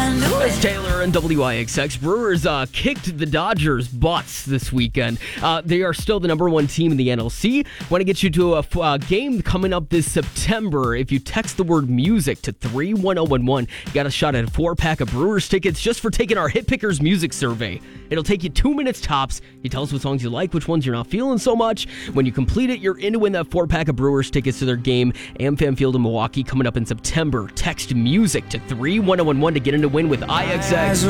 It's Taylor and WIXX. Brewers kicked the Dodgers' butts this weekend. They are still the number one team in the NLC. Want to get you to a game coming up this September. If you text the word music to 31011, you got a shot at a 4-pack of Brewers tickets just for taking our Hit Pickers music survey. It'll take you 2 minutes tops. You tell us what songs you like, which ones you're not feeling so much. When you complete it, you're in to win that 4-pack of Brewers tickets to their game, AmFam Field in Milwaukee, coming up in September. Text music to 31011 to get in to win with IXX.